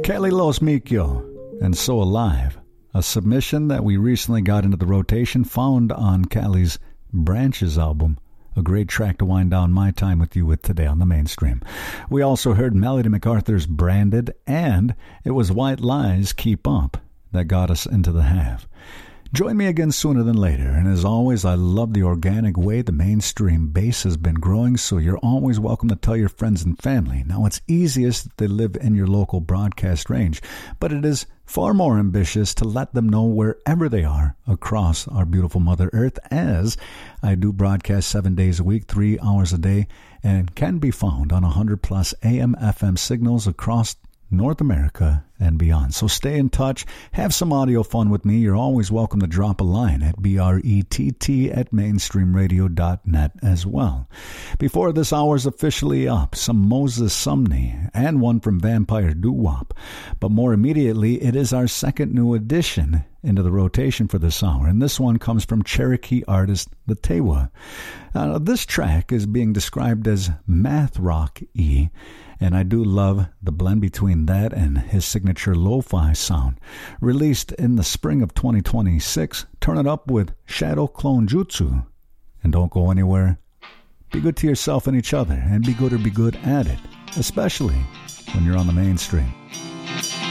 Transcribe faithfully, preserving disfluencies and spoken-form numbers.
Kelly Los Mikyo and So Alive, a submission that we recently got into the rotation, found on Kelly's Branches album. A great track to wind down my time with you with today on the mainstream. We also heard Melody MacArthur's Branded, and it was White Lies, Keep Up, that got us into the half. Join me again sooner than later, and as always, I love the organic way the mainstream base has been growing, so you're always welcome to tell your friends and family. Now, it's easiest if they live in your local broadcast range, but it is far more ambitious to let them know wherever they are across our beautiful Mother Earth, as I do broadcast seven days a week, three hours a day, and can be found on one hundred plus A M F M signals across North America and beyond. So stay in touch. Have some audio fun with me. You're always welcome to drop a line at B R E T T at mainstream radio dot net as well. Before this hour's officially up, some Moses Sumney and one from Vampire Doo-Wop. But more immediately, it is our second new addition into the rotation for this hour, and this one comes from Cherokee artist The Tewa. Now, this track is being described as math rock-y, and I do love the blend between that and his signature lo-fi sound. Released in the spring of twenty twenty-six, turn it up with Shadow Clone Jutsu. And don't go anywhere. Be good to yourself and each other, and be good or be good at it, especially when you're on the mainstream.